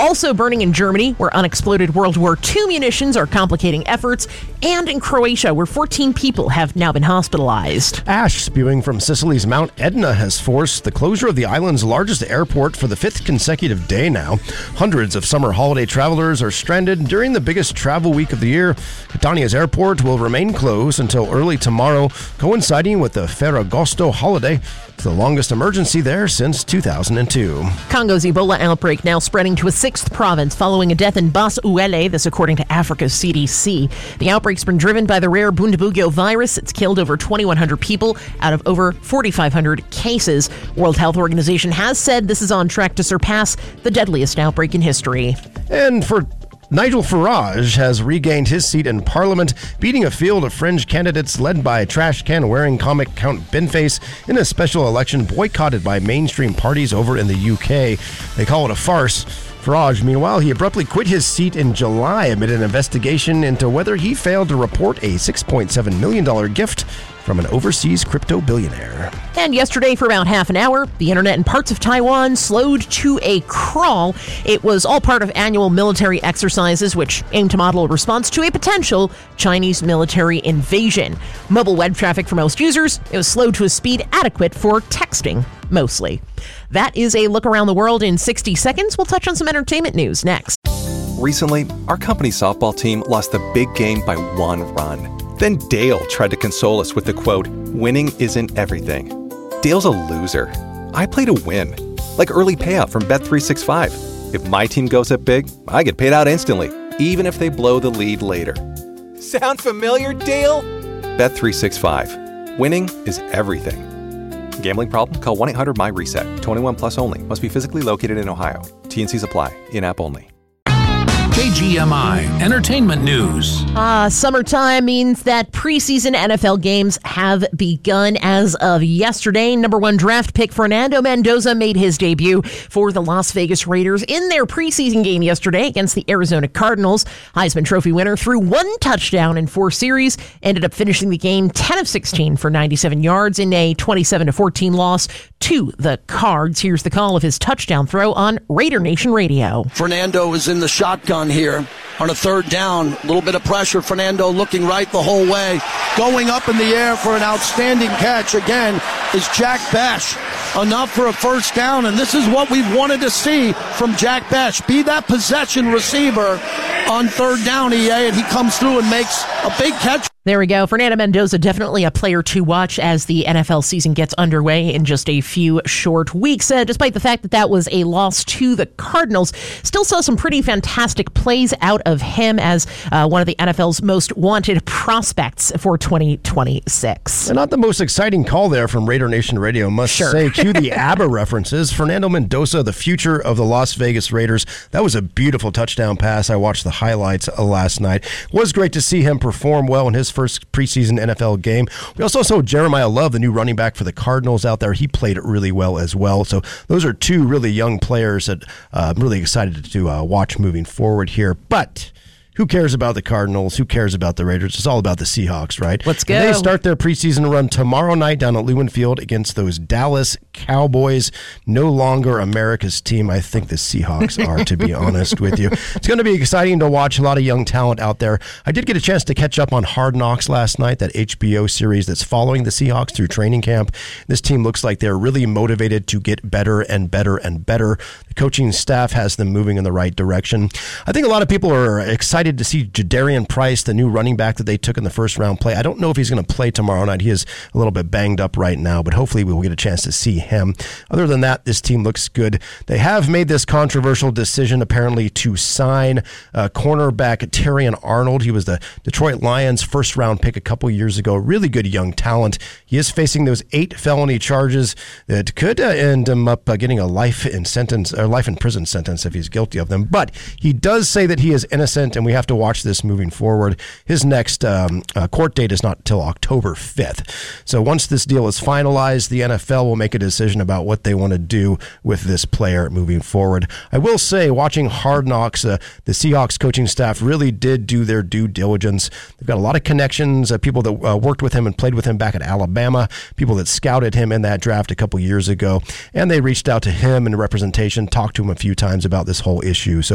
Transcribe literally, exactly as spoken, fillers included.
Also burning in Germany, where unexploded World War Two munitions are complicating efforts, and in Croatia, where fourteen people have now been hospitalized. Ash spewing from Sicily's Mount Etna has forced the closure of the island's largest airport for the fifth consecutive day now. Hundreds of summer holiday travelers are stranded during the biggest travel week of the year. Catania's airport will remain closed until early tomorrow, coinciding with the Ferragosto holiday. It's the longest emergency there since two thousand two. Congo's Ebola outbreak now spreading to a sixth province following a death in Bas-Uele, this according to Africa's C D C. The outbreak's been driven by the rare Bundibugyo virus. It's killed over twenty-one hundred people out of over forty-five hundred cases. World Health Organization has said this is on track to surpass the deadliest outbreak in history. And for Nigel Farage has regained his seat in Parliament, beating a field of fringe candidates led by trash can-wearing comic Count Binface in a special election boycotted by mainstream parties over in the U K. They call it a farce. Farage, meanwhile, he abruptly quit his seat in July amid an investigation into whether he failed to report a six point seven million dollars gift from an overseas crypto billionaire. And yesterday, for about half an hour, the internet in parts of Taiwan slowed to a crawl. It was all part of annual military exercises, which aim to model a response to a potential Chinese military invasion. Mobile web traffic for most users, it was slowed to a speed adequate for texting, mostly. That is a look around the world in sixty seconds. We'll touch on some entertainment news next. Recently, our company's softball team lost a big game by one run. Then Dale tried to console us with the quote, "Winning isn't everything." Dale's a loser. I play to win. Like early payout from Bet three sixty-five. If my team goes up big, I get paid out instantly, even if they blow the lead later. Sound familiar, Dale? Bet three sixty-five. Winning is everything. Gambling problem? Call one eight hundred M Y reset. twenty-one plus only. Must be physically located in Ohio. T N Cs apply. In-app only. K G M I Entertainment News. Uh, summertime means that preseason N F L games have begun as of yesterday. Number one draft pick Fernando Mendoza made his debut for the Las Vegas Raiders in their preseason game yesterday against the Arizona Cardinals. Heisman Trophy winner threw one touchdown in four series, ended up finishing the game ten of sixteen for ninety-seven yards in a twenty-seven to fourteen loss to the Cards. Here's the call of his touchdown throw on Raider Nation Radio. Fernando is in the shotgun here on a third down. A little bit of pressure. Fernando looking right the whole way. Going up in the air for an outstanding catch again is Jack Bech. Enough for a first down, and this is what we've wanted to see from Jack Bech. Be that possession receiver on third down, E A, and he comes through and makes a big catch. There we go. Fernando Mendoza, definitely a player to watch as the N F L season gets underway in just a few short weeks. Uh, despite the fact that that was a loss to the Cardinals, still saw some pretty fantastic plays out of him as uh, one of the N F L's most wanted prospects for twenty twenty-six. And not the most exciting call there from Raider Nation Radio, must Sure. say. Cue the ABBA references. Fernando Mendoza, the future of the Las Vegas Raiders. That was a beautiful touchdown pass. I watched the highlights uh, last night. It was great to see him perform well in his first preseason N F L game. We also saw Jeremiah Love, the new running back for the Cardinals out there. He played it really well as well. So those are two really young players that uh, I'm really excited to uh, watch moving forward here. But who cares about the Cardinals? Who cares about the Raiders? It's all about the Seahawks, right? Let's go. And they start their preseason run tomorrow night down at Lewin Field against those Dallas Cowboys. No longer America's team. I think the Seahawks are, to be honest with you. It's going to be exciting to watch. A lot of young talent out there. I did get a chance to catch up on Hard Knocks last night, that H B O series that's following the Seahawks through training camp. This team looks like they're really motivated to get better and better and better. The coaching staff has them moving in the right direction. I think a lot of people are excited to see Jadarian Price, the new running back that they took in the first round, play. I don't know if he's going to play tomorrow night. He is a little bit banged up right now, but hopefully we will get a chance to see him. Other than that, this team looks good. They have made this controversial decision, apparently, to sign uh, cornerback Terrion Arnold. He was the Detroit Lions' first round pick a couple years ago. Really good young talent. He is facing those eight felony charges that could uh, end him up uh, getting a life in sentence or life in prison sentence if he's guilty of them. But he does say that he is innocent, and we have to watch this moving forward. His next um, uh, court date is not till October fifth. So once this deal is finalized, the N F L will make a decision about what they want to do with this player moving forward. I will say, watching Hard Knocks, uh, the Seahawks coaching staff really did do their due diligence. They've got a lot of connections, uh, people that uh, worked with him and played with him back at Alabama, people that scouted him in that draft a couple years ago, and they reached out to him in representation, talked to him a few times about this whole issue. So